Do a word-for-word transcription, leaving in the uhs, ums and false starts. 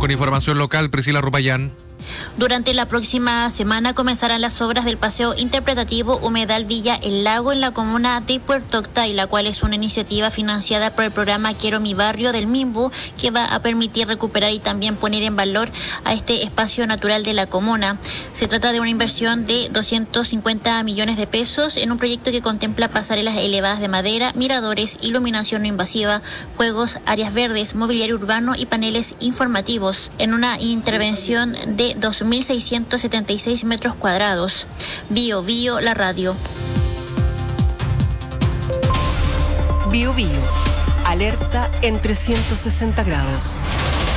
con información local. Priscila Rupayán. Durante la próxima semana comenzarán las obras del paseo interpretativo Humedal Villa El Lago en la comuna de Puerto Octay, la cual es una iniciativa financiada por el programa Quiero Mi Barrio del MIMBU, que va a permitir recuperar y también poner en valor a este espacio natural de la comuna. Se trata de una inversión de doscientos cincuenta millones de pesos en un proyecto que contempla pasarelas elevadas de madera, miradores, iluminación no invasiva, juegos, áreas verdes, mobiliario urbano y paneles informativos, en una intervención de dos mil seiscientos setenta y seis metros cuadrados. Bio Bio, la radio. Bio Bio, alerta en trescientos sesenta grados.